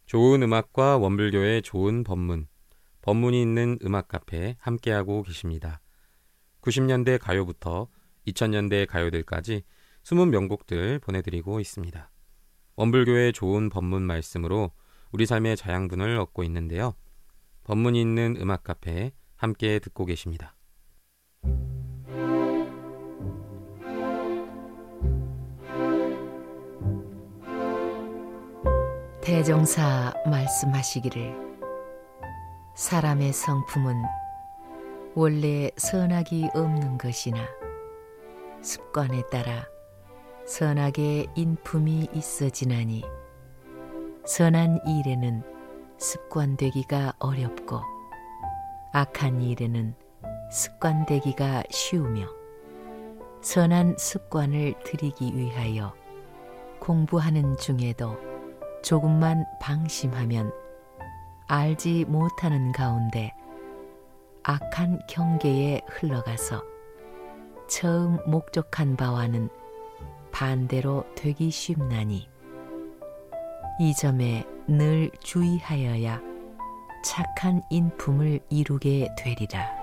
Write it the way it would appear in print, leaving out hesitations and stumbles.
좋은 음악과 원불교의 좋은 법문, 법문이 있는 음악 카페 함께하고 계십니다. 90년대 가요부터 2000년대 가요들까지 숨은 명곡들 보내드리고 있습니다. 원불교의 좋은 법문 말씀으로 우리 삶의 자양분을 얻고 있는데요. 법문이 있는 음악 카페 함께 듣고 계십니다. 대종사 말씀하시기를 사람의 성품은 원래 선악이 없는 것이나 습관에 따라 선악의 인품이 있어지나니 선한 일에는 습관되기가 어렵고 악한 일에는 습관되기가 쉬우며 선한 습관을 들이기 위하여 공부하는 중에도 조금만 방심하면 알지 못하는 가운데 악한 경계에 흘러가서 처음 목적한 바와는 반대로 되기 쉽나니 이 점에 늘 주의하여야 착한 인품을 이루게 되리라.